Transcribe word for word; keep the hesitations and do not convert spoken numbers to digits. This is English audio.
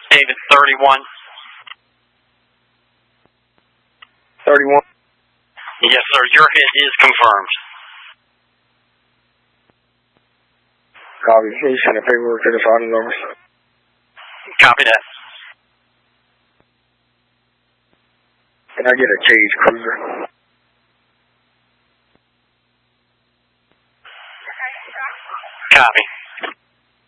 David, thirty-one. thirty-one. Yes, sir. Your hit is confirmed. Copy. Can you send the paperwork to the following numbers? Copy that. Can I get a Cage Cruiser? Copy.